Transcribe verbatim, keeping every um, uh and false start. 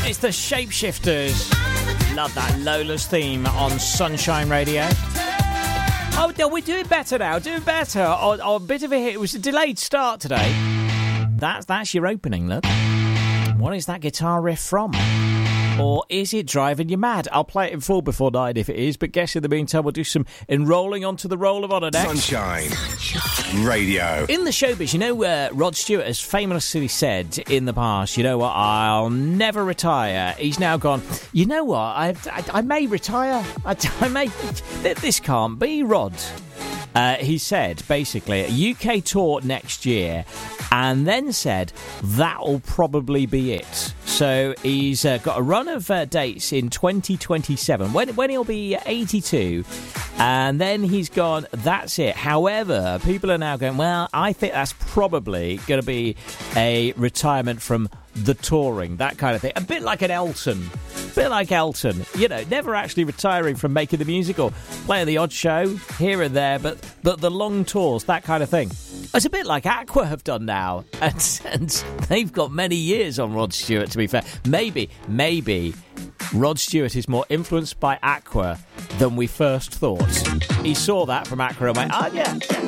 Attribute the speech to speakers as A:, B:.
A: It's the Shapeshifters. Love that Lola's theme on Sunshine Radio. Oh, no, we're doing better now. Doing better. Oh, oh, a bit of a hit. It was a delayed start today. That's, that's your opening, look. What is that guitar riff from? Or is it driving you mad? I'll play it in full before nine if it is, but guess in the meantime we'll do some enrolling onto the Roll of Honour next.
B: Sunshine, Sunshine Radio.
A: In the showbiz, you know, uh, Rod Stewart has famously said in the past, you know what, I'll never retire. He's now gone, you know what, I, I, I may retire. I, I may. This can't be, Rod. Uh, he said, basically, a U K tour next year, and then said, that'll probably be it. So he's uh, got a run of uh, dates in twenty twenty-seven, when, when he'll be eighty-two, and then he's gone, that's it. However, people are now going, well, I think that's probably going to be a retirement from the touring, that kind of thing. A bit like an Elton. A bit like Elton. You know, never actually retiring from making the music or playing the odd show here and there, but, but the long tours, that kind of thing. It's a bit like Aqua have done now. And, and they've got many years on Rod Stewart, to be fair. Maybe, maybe Rod Stewart is more influenced by Aqua than we first thought. He saw that from Aqua and went, oh, yeah.